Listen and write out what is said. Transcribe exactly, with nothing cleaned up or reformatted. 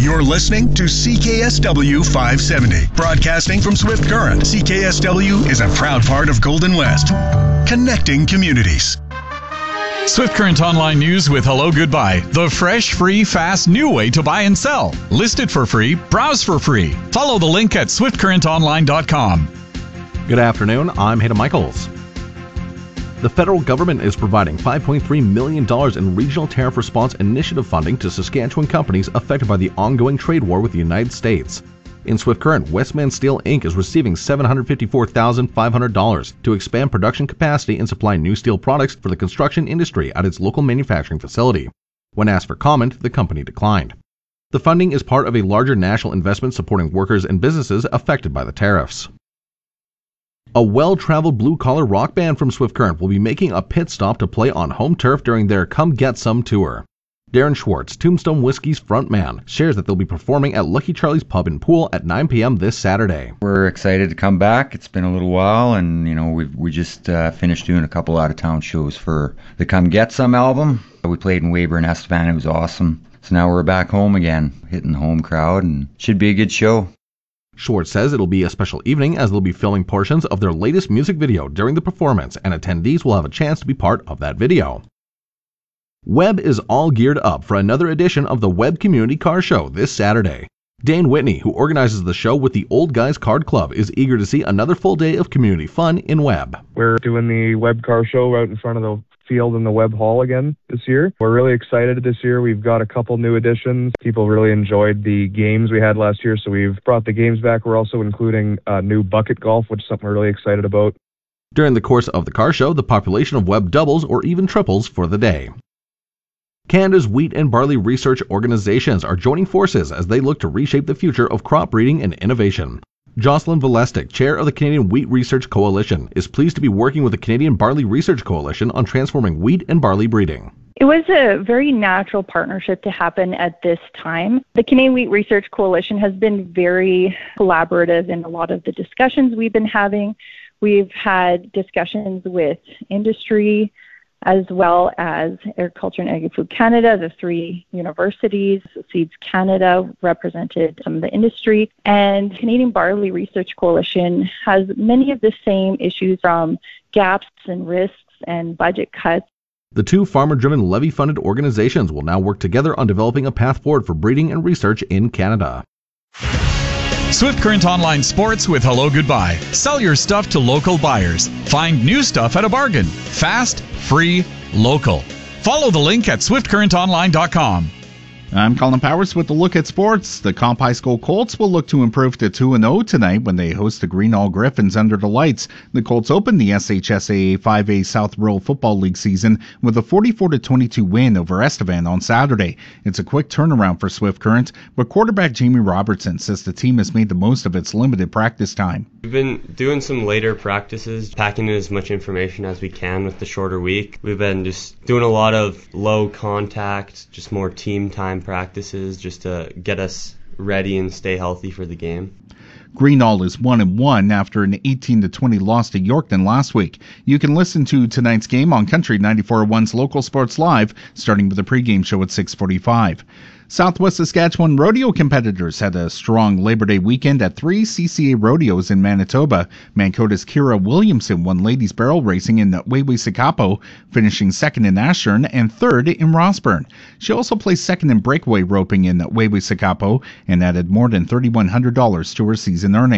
You're listening to C K S W five seventy, broadcasting from Swift Current. C K S W is a proud part of Golden West, connecting communities. Swift Current Online News with Hello Goodbye, the fresh, free, fast, new way to buy and sell. List it for free, browse for free. Follow the link at swift current online dot com. Good afternoon, I'm Hayden Michaels. The federal government is providing five point three million dollars in Regional Tariff Response Initiative funding to Saskatchewan companies affected by the ongoing trade war with the United States. In Swift Current, Westman Steel Incorporated is receiving seven hundred fifty-four thousand five hundred dollars to expand production capacity and supply new steel products for the construction industry at its local manufacturing facility. When asked for comment, the company declined. The funding is part of a larger national investment supporting workers and businesses affected by the tariffs. A well-traveled blue-collar rock band from Swift Current will be making a pit stop to play on home turf during their Come Get Some tour. Darren Schwartz, Tombstone Whiskey's frontman, shares that they'll be performing at Lucky Charlie's Pub and Pool at nine p.m. this Saturday. We're excited to come back. It's been a little while, and you know we we just uh, finished doing a couple out-of-town shows for the Come Get Some album. We played in Weyburn, Estevan. It was awesome. So now we're back home again, hitting the home crowd, and should be a good show. Schwartz says it'll be a special evening as they'll be filming portions of their latest music video during the performance, and attendees will have a chance to be part of that video. Webb is all geared up for another edition of the Webb Community Car Show this Saturday. Dane Whitney, who organizes the show with the Old Guys Card Club, is eager to see another full day of community fun in Webb. We're doing the Webb Car Show out in front of the field in the Webb Hall again this year. We're really excited this year. We've got a couple new additions. People really enjoyed the games we had last year, so we've brought the games back. We're also including uh, new bucket golf, which is something we're really excited about. During the course of the car show, the population of Webb doubles or even triples for the day. Canada's wheat and barley research organizations are joining forces as they look to reshape the future of crop breeding and innovation. Jocelyn Valestic, chair of the Canadian Wheat Research Coalition, is pleased to be working with the Canadian Barley Research Coalition on transforming wheat and barley breeding. It was a very natural partnership to happen at this time. The Canadian Wheat Research Coalition has been very collaborative in a lot of the discussions we've been having. We've had discussions with industry, as well as Agriculture and Agri-Food Canada, the three universities. Seeds Canada represented some of the industry, and Canadian Barley Research Coalition has many of the same issues, from gaps and risks and budget cuts. The two farmer-driven levy-funded organizations will now work together on developing a path forward for breeding and research in Canada. Swift Current Online Sports with Hello Goodbye. Sell your stuff to local buyers. Find new stuff at a bargain. Fast, free, local. Follow the link at swift current online dot com. I'm Colin Powers with a look at sports. The Comp High School Colts will look to improve to two and oh tonight when they host the Greenall Griffins under the lights. The Colts opened the S H S A A five A South Rural Football League season with a forty-four to twenty-two win over Estevan on Saturday. It's a quick turnaround for Swift Current, but quarterback Jamie Robertson says the team has made the most of its limited practice time. We've been doing some later practices, packing in as much information as we can with the shorter week. We've been just doing a lot of low contact, just more team time practices just to get us ready and stay healthy for the game. Greenall is one and one after an eighteen to twenty loss to Yorkton last week. You can listen to tonight's game on Country ninety-four point one's Local Sports Live, starting with a pregame show at six forty-five. Southwest Saskatchewan rodeo competitors had a strong Labor Day weekend at three C C A rodeos in Manitoba. Mancota's Kira Williamson won ladies barrel racing in Weway-Sikapo, finishing second in Ashburn and third in Rossburn. She also placed second in breakaway roping in Weway-Sikapo and added more than three thousand one hundred dollars to her season earnings.